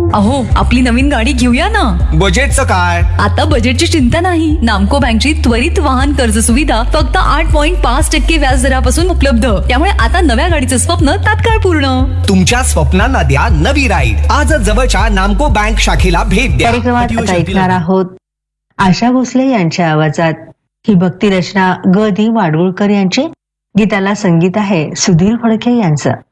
अहो, आपली नवीन गाडी घेऊया ना. बजेटचं काय? आता बजेटची चिंता नाही. नामको बँकची त्वरित वाहन कर्ज सुविधा फक्त 8.5% व्याज दरापासून उपलब्ध. त्यामुळे आता नव्या गाडीचं स्वप्न तात्काळ पूर्ण. तुमच्या स्वप्नांना द्या नवी राईड. आजच जवळच्या नामको बँक शाखेला भेट द्या. कार्यक्रमात आता ऐकणार आहोत आशा भोसले यांच्या आवाजात ही भक्ती रचना ग दी वाडगुळकर यांची. गीताला संगीत आहे सुधीर फडके यांचं.